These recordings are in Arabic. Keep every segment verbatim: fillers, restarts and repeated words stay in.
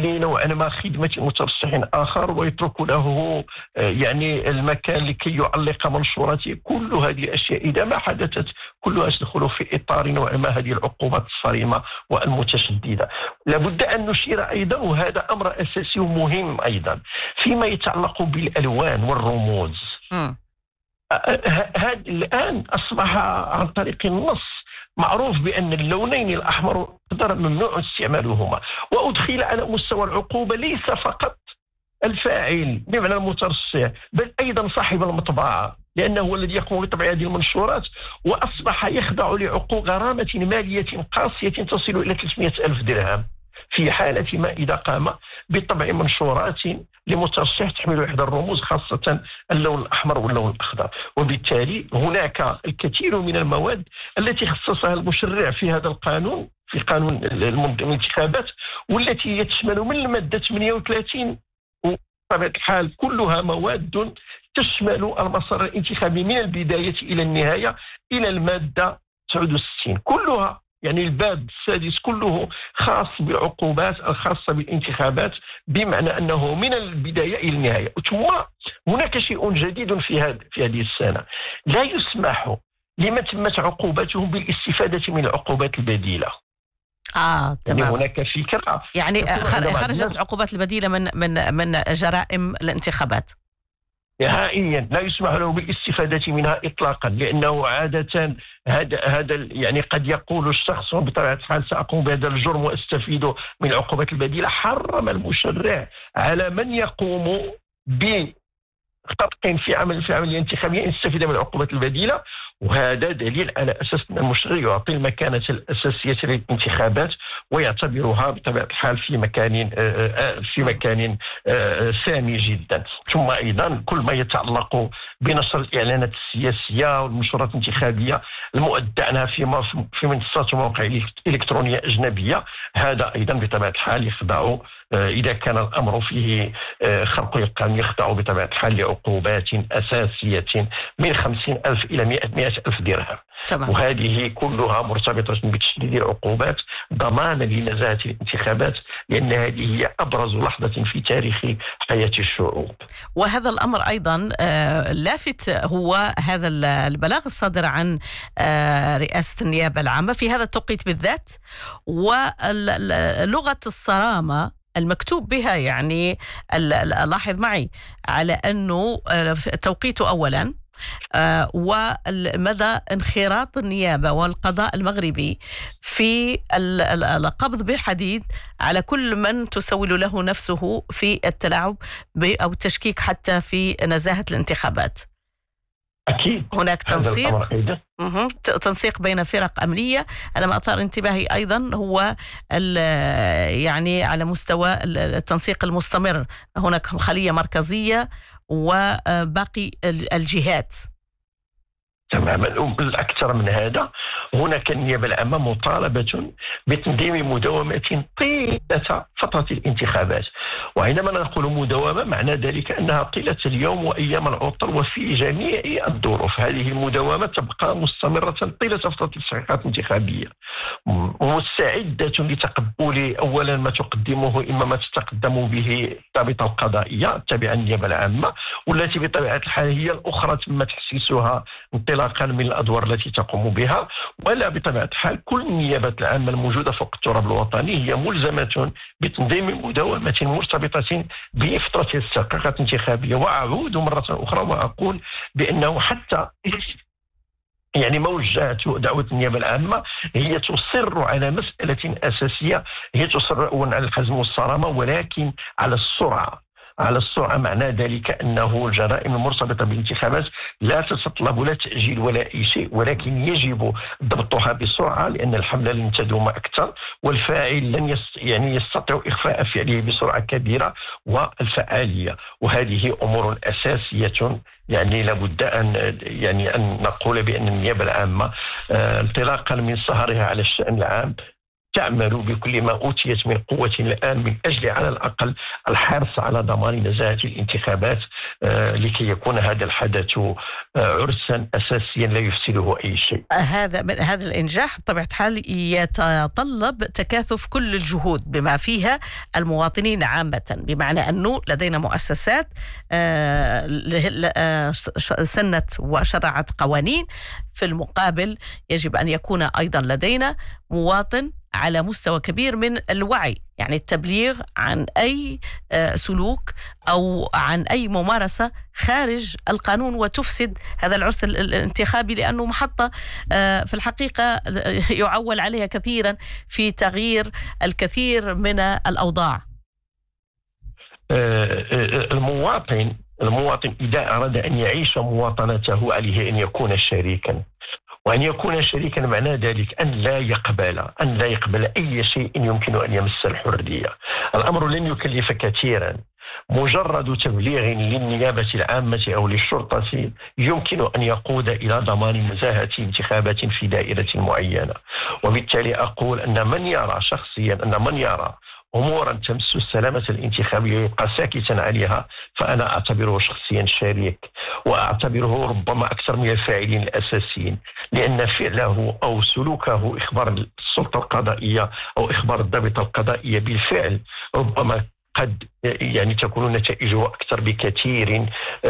تولي نوعا ما خدمة مترشح آخر ويترك له يعني المكان لكي يعلق منشوراته. كل هذه الأشياء إذا ما حدثت كلها تدخل في إطار نوعا ما هذه العقوبات الصارمة والمتشددة. لابد أن نشير أيضا، وهذا أمر أساسي ومهم أيضا، فيما يتعلق بالألوان والرموز. هذا الآن أصبح عن طريق النص معروف بأن اللونين الأحمر والأخضر ممنوع استعمالهما، وأدخل على مستوى العقوبة ليس فقط الفاعل بمعنى المترشح بل أيضا صاحب المطبعة، لأنه هو الذي يقوم بطبع هذه المنشورات، وأصبح يخضع لعقوبة غرامة مالية قاسية تصل إلى ثلاثمائة ألف درهم في حالة ما إذا قام بطبع منشورات لمترشح تحمل إحدى الرموز خاصة اللون الأحمر واللون الأخضر. وبالتالي هناك الكثير من المواد التي خصصها المشرع في هذا القانون، في قانون الانتخابات، والتي تشمل من المادة ثمانية وثلاثين بطبيعة الحال كلها مواد تشمل المسار الانتخابي من البداية إلى النهاية إلى المادة تسعة وستين، كلها يعني الباب السادس كله خاص بالعقوبات الخاصة بالانتخابات، بمعنى أنه من البداية إلى النهاية. ثم هناك شيء جديد في هذه في هذه السنة، لا يسمح لمن تمت عقوبتهم بالاستفادة من العقوبات البديلة. آه تمام. يعني هناك فكرة يعني خرجت العقوبات البديلة من من من جرائم الانتخابات نهائيا، لا يسمح له بالاستفادة منها إطلاقا، لأنه عادة هذا هذا يعني قد يقول الشخص بطبيعة الحال سأقوم بهذا الجرم وأستفيد من العقوبات البديلة. حرم المشرع على من يقوم بخطأ في عمل في عملية انتخابية أن يستفيد من العقوبات البديلة، وهذا دليل على أساس أن المشرع يعطي المكانة الأساسية للانتخابات ويعتبرها بطبيعة الحال في مكان في مكان سامي جدا. ثم أيضا كل ما يتعلق بنشر الإعلانات السياسية والمنشورات الانتخابية المؤدى عنها في في منصات ومواقع إلكترونية أجنبية، هذا أيضا بطبيعة الحال يخضع إذا كان الأمر فيه خرق القانون يخضع بطبيعة الحال لعقوبات أساسية من خمسين ألف إلى مئة ألف درهم. طبعا. وهذه كلها مرتبطة بتشديد العقوبات ضمانا لنزاهة الانتخابات، لأن هذه هي أبرز لحظة في تاريخ حياة الشعوب. وهذا الأمر أيضا لافت، هو هذا البلاغ الصادر عن رئاسة النيابة العامة في هذا التوقيت بالذات، ولغة الصرامة المكتوب بها، يعني لاحظ معي على أنه توقيته أولا آه ومدى انخراط النيابة والقضاء المغربي في القبض بالحديد على كل من تسول له نفسه في التلاعب أو التشكيك حتى في نزاهة الانتخابات. أكيد هناك تنسيق تنسيق بين فرق أمنية. أنا ما أثار انتباهي أيضا هو يعني على مستوى التنسيق المستمر، هناك خلية مركزية وباقي الجهات. تماما. بالأكثر من هذا، هناك النيابة العامة مطالبة بتنظيم مداومات طيلة فترة الانتخابات، وعندما نقول مداومة معنى ذلك أنها طيلة اليوم وأيام العطل وفي جميع الظروف. هذه المداومة تبقى مستمرة طيلة فترة التحقيقات الانتخابية، مستعدة لتقبل أولا ما تقدمه، إما ما تتقدم به الرابطة القضائية التابعة للنيابة العامة، والتي بطبيعة الحال هي الأخرى تم تحسيسها انطلاقا من الأدوار التي تقوم بها، ولا بطبيعة الحال كل النيابات العامة الموجودة فوق التراب الوطني هي ملزمة بتنظيم مداومة مرتبطة بفترة التحقيقات الانتخابية. وأعود مرة أخرى وأقول بأنه حتى يعني موجهة دعوة النيابة العامة هي تصر على مسألة أساسية، هي تصر أولا على الحزم والصرامة، ولكن على السرعة. على السرعة معنى ذلك أنه الجرائم المرتبطة بالانتخابات لا تتطلب لا تأجيل ولا أي شيء، ولكن يجب ضبطها بسرعة، لأن الحملة لن تدوم أكثر، والفاعل لن يست... يعني يستطيع إخفاء فعله بسرعة كبيرة والفعالية. وهذه أمور أساسية يعني لابد أن يعني أن نقول بأن النيابة العامة انطلاقا من سهرها على الشأن العام تعمل بكل ما أوتيت من قوة الآن من أجل على الأقل الحرص على ضمان نزاهة الانتخابات لكي يكون هذا الحدث عرسا أساسيا لا يفسده أي شيء. هذا من هذا الإنجاح بطبيعة الحال يتطلب تكاثف كل الجهود بما فيها المواطنين عامة، بمعنى أنه لدينا مؤسسات سنت وشرعت قوانين، في المقابل يجب أن يكون أيضا لدينا مواطن على مستوى كبير من الوعي، يعني التبليغ عن أي سلوك أو عن أي ممارسة خارج القانون وتفسد هذا العرس الانتخابي، لأنه محطة في الحقيقة يعول عليها كثيرا في تغيير الكثير من الأوضاع. المواطن المواطن إذا أراد أن يعيش مواطنته عليه أن يكون شريكا، وأن يكون شريكا معنى ذلك أن لا يقبل أن لا يقبل أي شيء يمكن أن يمس الحرية. الأمر لن يكلف كثيرا، مجرد تبليغ للنيابة العامة أو للشرطة يمكن أن يقود إلى ضمان نزاهة انتخابات في دائرة معينة. وبالتالي أقول أن من يرى شخصيا أن من يرى أمورا تمس السلامة الانتخابية يبقى ساكتا عليها، فأنا أعتبره شخصيا شريك، وأعتبره ربما أكثر من الفاعلين الأساسيين، لأن فعله أو سلوكه إخبار السلطة القضائية أو إخبار الضابطة القضائية بالفعل ربما قد يعني تكون نتائجه أكثر بكثير،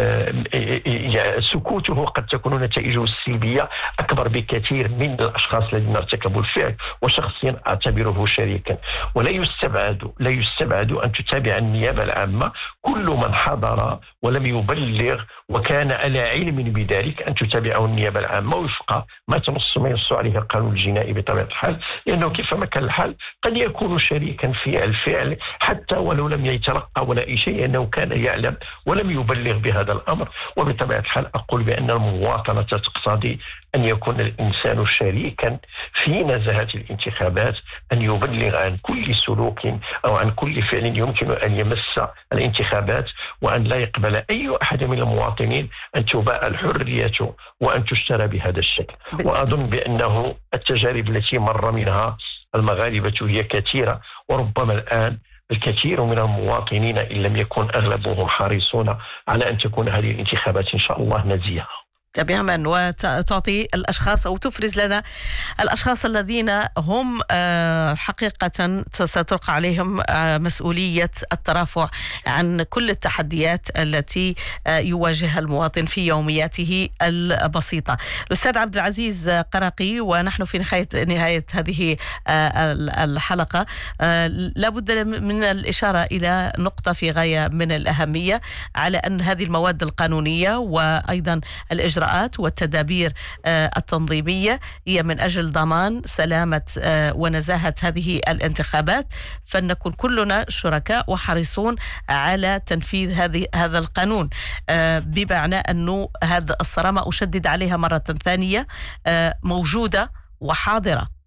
سكوته قد تكون نتائجه السلبية أكبر بكثير من الأشخاص الذين ارتكبوا الفعل، وشخصيا أعتبره شريكا. ولا يستبعد لا يستبعد أن تتابع النيابة العامة كل من حضر ولم يبلغ وكان على علم بذلك، أن تتابعه النيابة العامة وفق ما تنص ما ينص عليه القانون الجنائي بطبيعة الحال، لأنه كيفما كان الحال قد يكون شريكا في الفعل حتى ولو لم يتلقى ولا أي شيء، أنه كان يعلم ولم يبلغ بهذا الأمر. وبطبيعة الحال أقول بأن المواطنة تقتضي أن يكون الإنسان شريكا في نزاهة الانتخابات، أن يبلغ عن كل سلوك أو عن كل فعل يمكن أن يمس الانتخابات، وأن لا يقبل أي أحد من المواطنين أن تباع الحرية وأن تشترى بهذا الشكل. وأظن بأنه التجارب التي مر منها المغاربة هي كثيرة، وربما الآن الكثير من المواطنين إن لم يكن أغلبهم حريصون على أن تكون هذه الانتخابات إن شاء الله نزيهة تماما، وتعطي الأشخاص أو تفرز لنا الأشخاص الذين هم حقيقة ستلقى عليهم مسؤولية الترافع عن كل التحديات التي يواجهها المواطن في يومياته البسيطة. الأستاذ عبد العزيز قراقي، ونحن في نهاية نهاية هذه الحلقة لابد من الإشارة إلى نقطة في غاية من الأهمية، على أن هذه المواد القانونية وأيضا الإجراءات والتدابير التنظيمية هي من أجل ضمان سلامة ونزاهة هذه الانتخابات، فلنكن كلنا شركاء وحريصون على تنفيذ هذه هذا القانون، بمعنى أنه هذا الصرامة أشدد عليها مرة ثانية موجودة وحاضرة.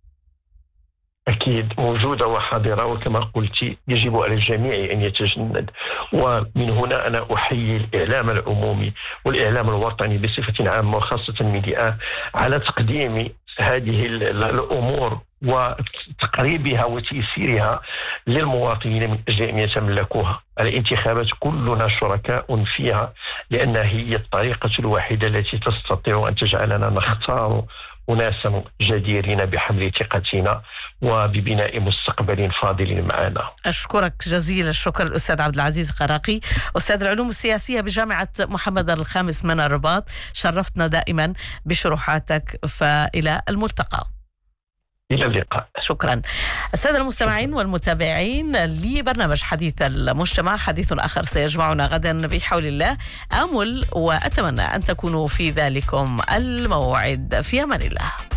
أكيد موجودة وحاضرة، وكما قلت يجب على الجميع أن يتجند. ومن هنا أنا أحيي الإعلام العمومي والإعلام الوطني بصفة عامة وخاصة الميديا على تقديم هذه الأمور وتقريبها وتيسيرها للمواطنين من أجل أن يتملكوها. الانتخابات كلنا شركاء فيها، لأنها هي الطريقة الوحيدة التي تستطيع أن تجعلنا نختار أناسا جديرين بحمل ثقتنا وببناء مستقبل فاضل معنا. أشكرك جزيل الشكر الأستاذ عبد العزيز قراقي، أستاذ العلوم السياسية بجامعة محمد الخامس من الرباط. شرفتنا دائما بشروحاتك، فإلى الملتقى. إلى اللقاء. شكرا. السادة المستمعين والمتابعين لبرنامج حديث المجتمع، حديث آخر سيجمعنا غدا بحول الله. آمل وأتمنى أن تكونوا في ذلكم الموعد. في أمان الله.